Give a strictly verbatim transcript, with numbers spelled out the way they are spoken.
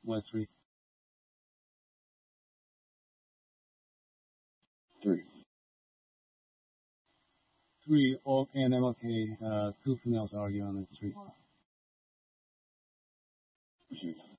What, three? Three. Three, all, and M L K, uh, two females arguing on the street. Mhm.